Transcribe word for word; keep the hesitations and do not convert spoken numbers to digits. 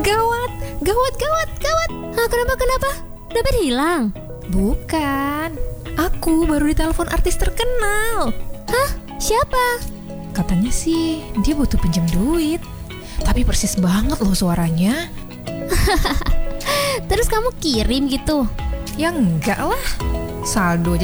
Gawat, gawat, gawat, gawat. Hah, kenapa, kenapa? Dompet hilang? Bukan, aku baru ditelepon artis terkenal. Hah, siapa? Katanya sih dia butuh pinjam duit. Tapi persis banget loh suaranya. Terus kamu kirim gitu? Ya enggak lah, saldo aja